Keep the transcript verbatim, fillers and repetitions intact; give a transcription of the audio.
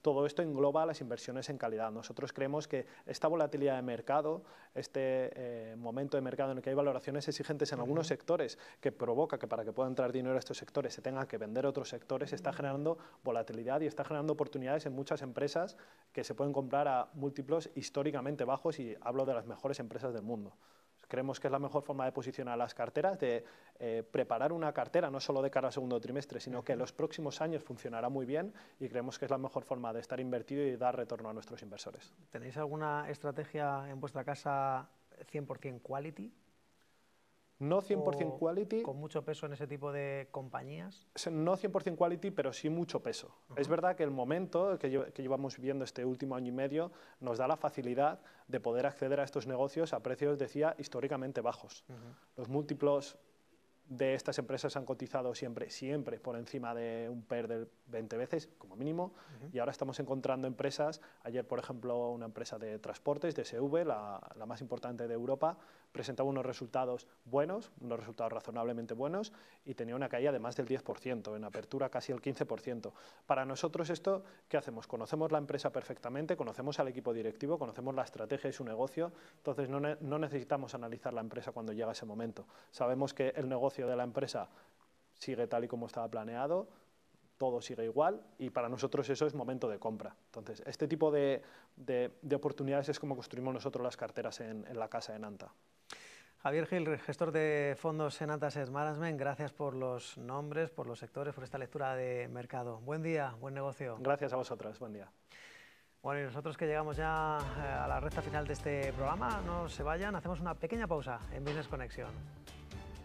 todo esto engloba las inversiones en calidad. Nosotros creemos que esta volatilidad de mercado, este eh, momento de mercado en el que hay valoraciones exigentes en uh-huh. algunos sectores, que provoca que para que pueda entrar dinero a estos sectores se tenga que vender otros sectores, está generando volatilidad y está generando oportunidades en muchas empresas que se pueden comprar a múltiplos históricamente bajos, y hablo de las mejores empresas del mundo. Creemos que es la mejor forma de posicionar las carteras, de eh, preparar una cartera no solo de cara al segundo trimestre, sino que en los próximos años funcionará muy bien, y creemos que es la mejor forma de estar invertido y dar retorno a nuestros inversores. ¿Tenéis alguna estrategia en vuestra casa cien por cien quality? No cien por cien quality. ¿Con mucho peso en ese tipo de compañías? No cien por cien quality, pero sí mucho peso. Uh-huh. Es verdad que el momento que, lle que llevamos viviendo este último año y medio nos da la facilidad de poder acceder a estos negocios a precios, decía, históricamente bajos. Uh-huh. Los múltiplos de estas empresas han cotizado siempre, siempre por encima de un P E R de veinte veces, como mínimo, uh-huh. y ahora estamos encontrando empresas. Ayer, por ejemplo, una empresa de transportes, D S V, la, la más importante de Europa, presentaba unos resultados buenos, unos resultados razonablemente buenos, y tenía una caída de más del diez por ciento, en apertura casi el quince por ciento. Para nosotros esto, ¿qué hacemos? Conocemos la empresa perfectamente, conocemos al equipo directivo, conocemos la estrategia y su negocio, entonces no, ne no necesitamos analizar la empresa cuando llega ese momento. Sabemos que el negocio de la empresa sigue tal y como estaba planeado, todo sigue igual, y para nosotros eso es momento de compra. Entonces, este tipo de, de, de oportunidades es como construimos nosotros las carteras en, en la casa en Anta. Javier Gil, gestor de fondos en Anta Asset Management, gracias por los nombres, por los sectores, por esta lectura de mercado. Buen día, buen negocio. Gracias a vosotros, buen día. Bueno, y nosotros que llegamos ya a la recta final de este programa, no se vayan, hacemos una pequeña pausa en Business Connection.